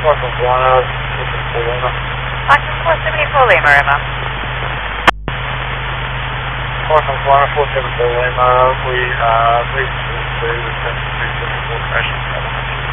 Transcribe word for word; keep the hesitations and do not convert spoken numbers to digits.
Marshall Guana, four Lima. Marshall four seventy-four Lima, River. Marshall Guana, four seventy-four Lima. We uh, reached the two seventy-four crash.